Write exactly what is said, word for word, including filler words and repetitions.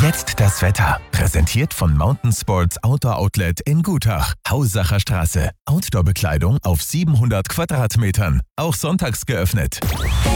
Jetzt das Wetter. Präsentiert von Mountain Sports Outdoor Outlet in Gutach. Hausacher Straße. Outdoor-Bekleidung auf siebenhundert Quadratmetern. Auch sonntags geöffnet.